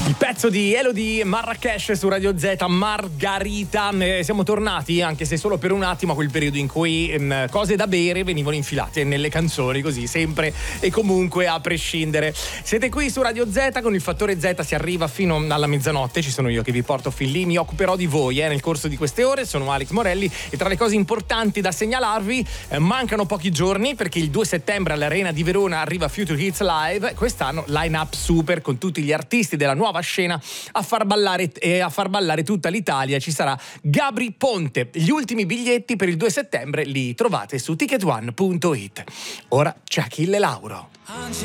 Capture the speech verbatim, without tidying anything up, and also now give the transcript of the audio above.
Il pezzo di Elodie Marrakesh su Radio Z, Margarita. Eh, siamo tornati, anche se solo per un attimo, a quel periodo in cui ehm, cose da bere venivano infilate nelle canzoni, così sempre e comunque a prescindere. Siete qui su Radio Z, con il fattore Z si arriva fino alla mezzanotte. Ci sono io che vi porto fin lì, mi occuperò di voi eh, nel corso di queste ore. Sono Alex Morelli e tra le cose importanti da segnalarvi eh, mancano pochi giorni, perché il due settembre all'Arena di Verona arriva Future Hits Live. Quest'anno line up super con tutti gli artisti della nuova scena a far ballare e a far ballare tutta l'Italia. Ci sarà Gabri Ponte. Gli ultimi biglietti per il due settembre li trovate su ticket one punto it. Ora c'è Achille Lauro.